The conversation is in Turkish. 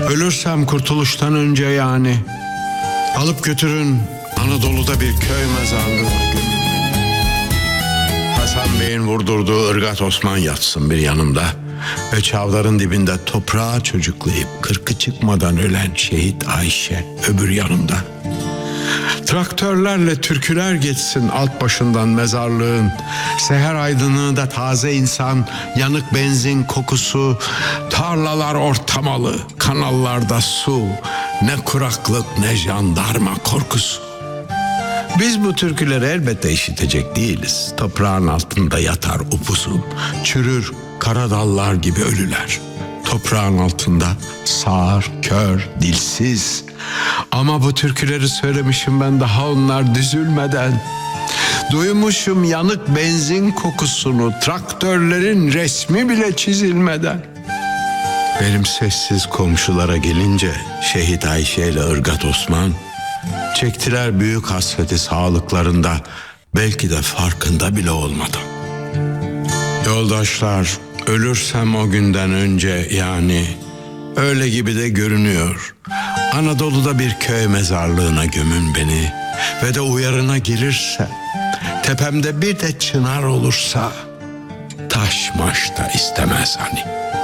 Ölürsem kurtuluştan önce yani. Alıp götürün Anadolu'da bir köy mezarlığına gömün. Hasan Bey'in vurdurduğu ırgat Osman yatsın bir yanımda. Ve çavdarın dibinde toprağa çocuklayıp kırkı çıkmadan ölen şehit Ayşe öbür yanımda. Traktörlerle türküler geçsin alt başından mezarlığın. Seher aydınlığında taze insan, yanık benzin kokusu, tarlalar ortamalı, kanallarda su, ne kuraklık ne jandarma korkusu. Biz bu türküleri elbette işitecek değiliz. Toprağın altında yatar upuzun, çürür kara dallar gibi ölüler. Toprağın altında sağır, kör, dilsiz. Ama bu türküleri söylemişim ben daha onlar düzülmeden. Duymuşum yanık benzin kokusunu, traktörlerin resmi bile çizilmeden. Benim sessiz komşulara gelince şehit Ayşe ile ırgat Osman çektiler büyük hasreti sağlıklarında, belki de farkında bile olmadan. Yoldaşlar, ölürsem o günden önce yani öyle gibi de görünüyor. Anadolu'da bir köy mezarlığına gömün beni ve de uyarına girirse, tepemde bir de çınar olursa, taş maş da istemez hani.